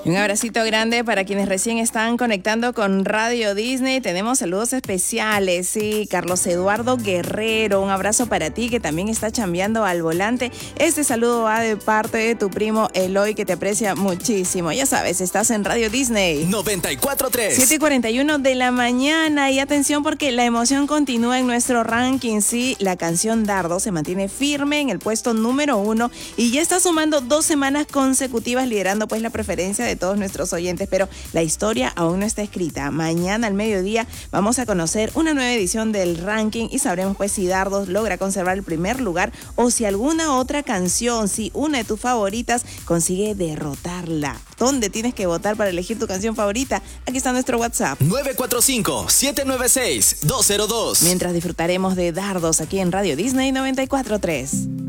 Y un abracito grande para quienes recién están conectando con Radio Disney. Tenemos saludos especiales, sí, Carlos Eduardo Guerrero, un abrazo para ti que también está chambeando al volante. Este saludo va de parte de tu primo Eloy, que te aprecia muchísimo. Ya sabes, estás en Radio Disney 94.3, 7:41 de la mañana. Y atención, porque la emoción continúa en nuestro ranking. Sí, la canción Dardo se mantiene firme en el puesto número 1 y ya está sumando 2 semanas consecutivas, liderando pues la preferencia de todos nuestros oyentes, pero la historia aún no está escrita. Mañana al mediodía vamos a conocer una nueva edición del ranking y sabremos pues si Dardos logra conservar el primer lugar o si alguna otra canción, si una de tus favoritas consigue derrotarla. ¿Dónde tienes que votar para elegir tu canción favorita? Aquí está nuestro WhatsApp 945-796-202. Mientras disfrutaremos de Dardos aquí en Radio Disney 94.3.